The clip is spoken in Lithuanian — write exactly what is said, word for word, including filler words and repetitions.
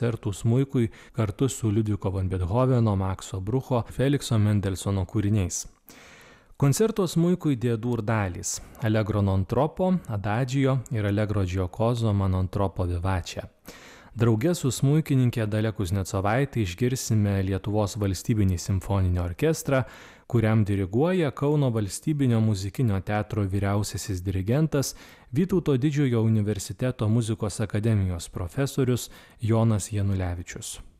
koncertų smuikui kartu su Liudviko van Bethoveno, Makso Brucho, Felikso Mendelsono kūriniais. Koncerto smuikui D-dur dalys – Allegro non troppo, Adagio ir Allegro giocoso ma non troppo vivace. Drauge su smuikininkė Dalia Kuznecovaitė išgirsime Lietuvos valstybinį simfoninį orkestrą, kuriam diriguoja Kauno valstybinio muzikinio teatro vyriausiasis dirigentas Vytauto Didžiojo universiteto muzikos akademijos profesorius Jonas Janulevičius.